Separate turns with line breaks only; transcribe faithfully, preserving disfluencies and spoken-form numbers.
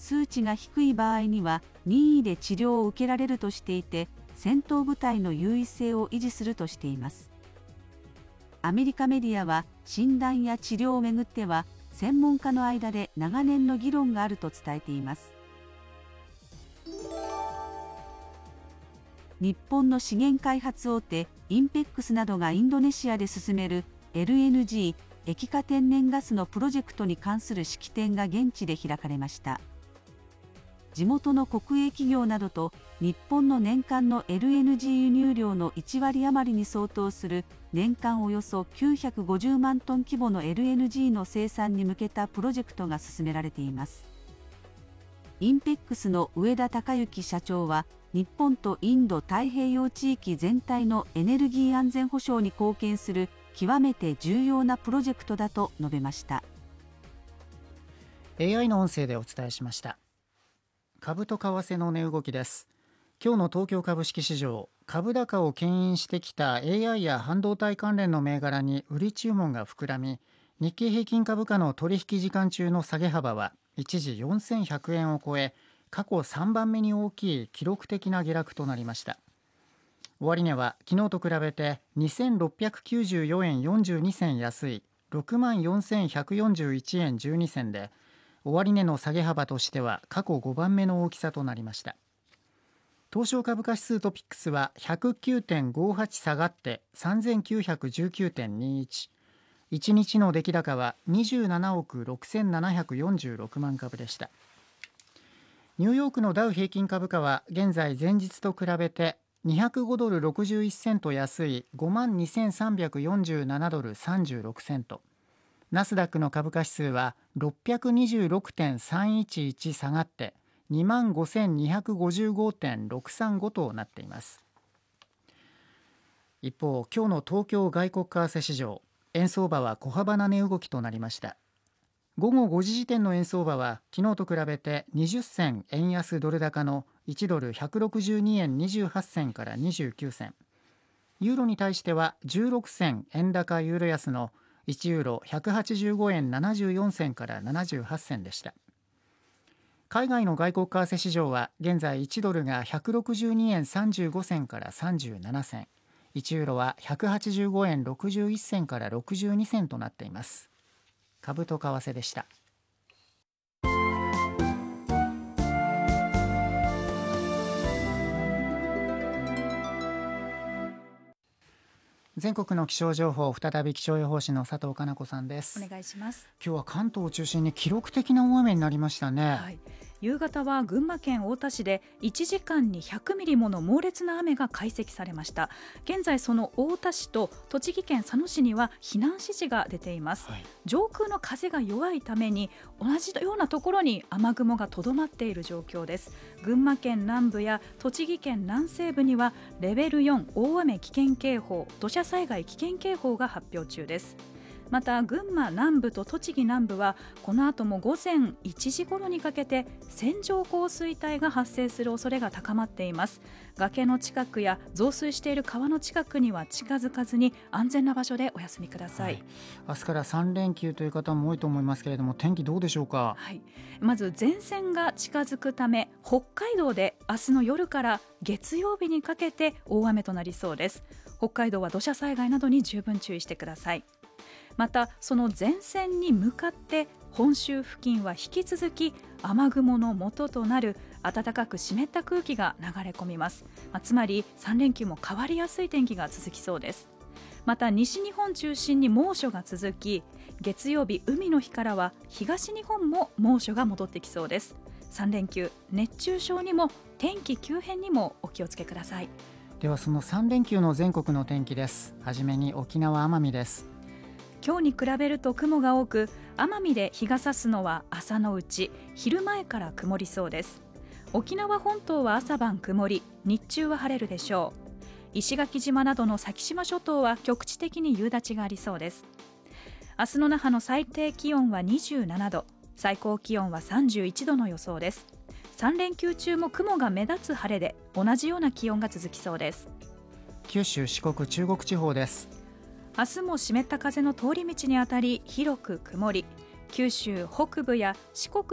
数値が低い場合には任意で治療を受けられるとしていて、戦闘部隊の優位性を維持するとしています。アメリカメディアは、診断や治療をめぐっては専門家の間で長年の議論があると伝えています。日本の資源開発大手インペックスなどがインドネシアで進める エルエヌジー 液化天然ガスのプロジェクトに関する式典が現地で開かれました。地元の国営企業などと日本の年間の エルエヌジー 輸入量のいち割余りに相当する年間およそきゅうひゃくごじゅうまんトン規模の エルエヌジー の生産に向けたプロジェクトが進められています。インペックスの上田孝之社長は、日本とインド太平洋地域全体のエネルギー安全保障に貢献する極めて重要なプロジェクトだと述べました。
エーアイ の音声でお伝えしました。株と為替の値動きです。今日の東京株式市場、株高を牽引してきた エーアイ や半導体関連の銘柄に売り注文が膨らみ、日経平均株価の取引時間中の下げ幅は一時よんせんひゃくえんを超え、過去さんばんめに大きい記録的な下落となりました。終値は昨日と比べてにせんろっぴゃくきゅうじゅうよえんよんじゅうにせん安い ろくまんよんせんひゃくよんじゅういちえんじゅうにせんで、終値の下げ幅としては過去ごばんめの大きさとなりました。東証株価指数トピックスは ひゃくきゅうてんごはち 下がってさんぜんきゅうひゃくじゅうきゅうてんにいち、いちにちの出来高はにじゅうななおくろくせんななひゃくよんじゅうろくまん株でした。ニューヨークのダウ平均株価は現在前日と比べてにひゃくごドルろくじゅういっセント安い ごまんにせんさんびゃくよんじゅうななドルさんじゅうろくセント、ナスダックの株価指数は ろっぴゃくにじゅうろくてんさんいちいち 下がってにまんごせんにひゃくごじゅうごてんろくさんご となっています。一方、今日の東京外国為替市場、円相場は小幅な値動きとなりました。午後ごじ時点の円相場は昨日と比べてにじゅっ銭円安ドル高のいちドルひゃくろくじゅうにえんにじゅうはち銭からにじゅうきゅう銭、ユーロに対してはじゅうろく銭円高ユーロ安のいちユーロひゃくはちじゅうごえんななじゅうよん銭からななじゅうはち銭でした。海外の外国為替市場は現在いちドルがひゃくろくじゅうにえんさんじゅうご銭からさんじゅうなな銭、いちユーロはひゃくはちじゅうごえんろくじゅういっ銭からろくじゅうに銭となっています。株と為替でした。全国の気象情報、再び気象予報士の佐藤かな子さんです。
お願いします。
今日は関東を中心に記録的な大雨になりましたね。
はい、夕方は群馬県太田市でいちじかんにひゃくミリもの猛烈な雨が解析されました。現在その太田市と栃木県佐野市には避難指示が出ています。はい、上空の風が弱いために同じようなところに雨雲がとどまっている状況です。群馬県南部や栃木県南西部にはレベルよん大雨危険警報、土砂災害危険警報が発表中です。また群馬南部と栃木南部はこの後も午前いちじ頃にかけて線状降水帯が発生する恐れが高まっています。崖の近くや増水している川の近くには近づかずに安全な場所でお休みください。はい、
明日からさん連休という方も多いと思いますけれども、天気どうでしょうか。
はい、まず前線が近づくため北海道で明日の夜から月曜日にかけて大雨となりそうです。北海道は土砂災害などに十分注意してください。またその前線に向かって本州付近は引き続き雨雲の元となる暖かく湿った空気が流れ込みます。まあ、つまりさん連休も変わりやすい天気が続きそうです。また西日本中心に猛暑が続き、月曜日海の日からは東日本も猛暑が戻ってきそうです。さん連休熱中症にも天気急変にもお気をつけください。
ではそのさん連休の全国の天気です。はじめに沖縄奄美です。
今日に比べると雲が多く、奄美で日が差すのは朝のうち、昼前から曇りそうです。沖縄本島は朝晩曇り、日中は晴れるでしょう。石垣島などの先島諸島は局地的に夕立がありそうです。明日の那覇の最低気温はにじゅうななど、最高気温はさんじゅういちどの予想です。さん連休中も雲が目立つ晴れで同じような気温が続きそうです。
九州、四国、中国地方です。
明日も湿った風の通り道にあたり広く曇り、九州北部や四国